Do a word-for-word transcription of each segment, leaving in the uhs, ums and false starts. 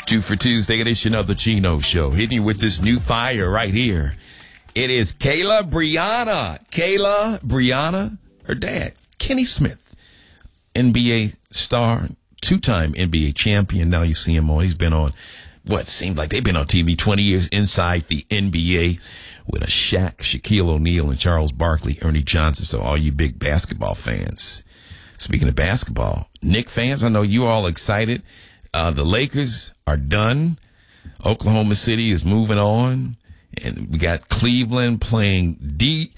Two for Tuesday edition of the Chino Show. Hitting you with this new fire right here. It is Kayla Brianna. Kayla Brianna, her dad, Kenny Smith, N B A star, two-time N B A champion. Now you see him on. He's been on what seemed like they've been on T V twenty years inside the N B A with a Shaq, Shaquille O'Neal, and Charles Barkley, Ernie Johnson. So all you big basketball fans. Speaking of basketball, Knick fans, I know you all excited. Uh, the Lakers are done. Oklahoma City is moving on. And we got Cleveland playing D-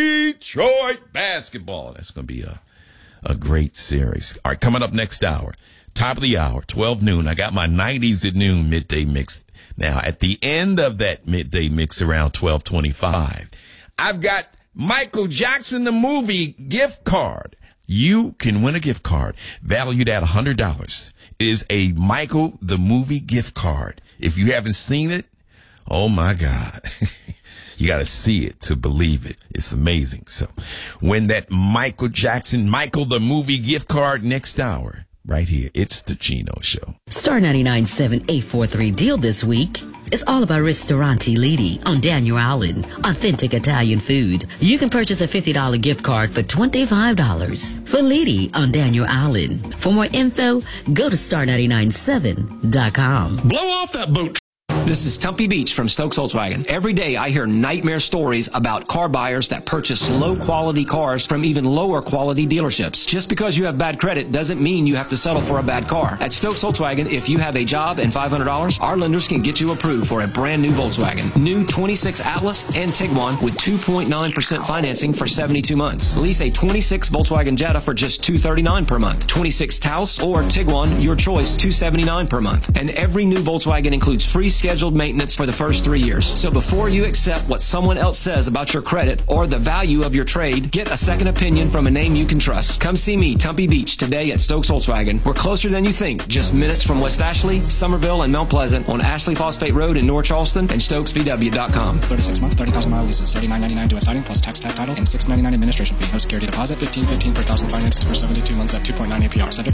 Detroit basketball. That's going to be a, a great series. All right, coming up next hour, top of the hour, twelve noon. I got my nineties at noon midday mix. Now, at the end of that midday mix around twelve twenty-five, I've got Michael Jackson the movie gift card. You can win a gift card valued at one hundred dollars. It is a Michael the movie gift card. If you haven't seen it, oh my God. You got to see it to believe it. It's amazing. So win that Michael Jackson, Michael the movie gift card next hour. Right here. It's the Chino Show. Star ninety-nine point seven eight four three deal this week. It's all about Ristorante Lidi on Daniel Island. Authentic Italian food. You can purchase a fifty dollars gift card for twenty-five dollars for Lidi on Daniel Island. For more info, go to star ninety-nine point seven dot com. Blow off that boot. This is Tumpy Beach from Stokes Volkswagen. Every day I hear nightmare stories about car buyers that purchase low-quality cars from even lower-quality dealerships. Just because you have bad credit doesn't mean you have to settle for a bad car. At Stokes Volkswagen, if you have a job and five hundred dollars, our lenders can get you approved for a brand-new Volkswagen. New twenty-six Atlas and Tiguan with two point nine percent financing for seventy-two months. Lease a twenty-six Volkswagen Jetta for just two hundred thirty-nine dollars per month. twenty-six Taos or Tiguan, your choice, two hundred seventy-nine dollars per month. And every new Volkswagen includes free scheduled maintenance for the first three years. So before you accept what someone else says about your credit or the value of your trade, get a second opinion from a name you can trust. Come see me, Tumpy Beach, today at Stokes Volkswagen. We're closer than you think, just minutes from West Ashley, Somerville, and Mount Pleasant on Ashley Phosphate Road in North Charleston and Stokes V W dot com. thirty-six month, thirty thousand mile leases, thirty-nine ninety-nine due at signing plus tax, tag title, and six ninety-nine administration fee. No security deposit, fifteen fifteen per thousand financed for seventy-two months at two point nine A P R. Subject